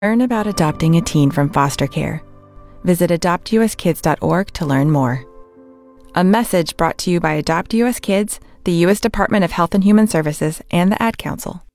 Learn about adopting a teen from foster care. Visit adoptuskids.org to learn more. A message brought to you by Adopt US Kids, the U.S. Department of Health and Human Services, and the Ad Council.